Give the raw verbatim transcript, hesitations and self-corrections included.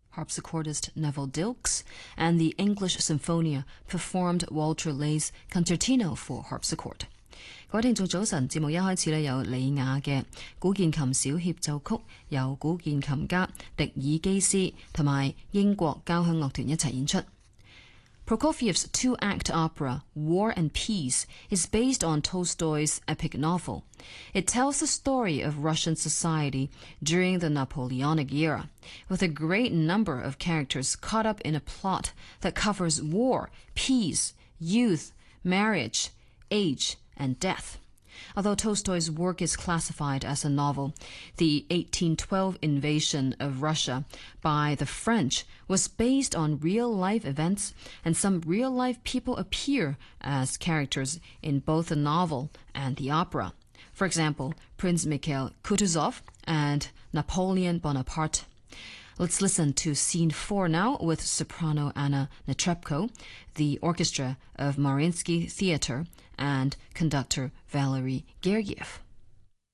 harpsichordist Neville Dilks, and the English Symphonia performed Walter Lay's Concertino for harpsichord. 各位聽眾早晨，節目一開始呢，有李雅嘅古鍵琴小協奏曲，由古鍵琴家迪爾基斯同埋英國交響樂團一齊演出。Prokofiev's two-act opera, War and Peace, is based on Tolstoy's epic novel. It tells the story of Russian society during the Napoleonic era, with a great number of characters caught up in a plot that covers war, peace, youth, marriage, age, and death. Although Tolstoy's work is classified as a novel, the eighteen twelve invasion of Russia by the French was based on real-life events, and some real-life people appear as characters in both the novel and the opera. For example, Prince Mikhail Kutuzov and Napoleon Bonaparte. Let's listen to Scene four now with soprano Anna Netrebko, the orchestra of Mariinsky Theatre, and conductor Valery Gergiev.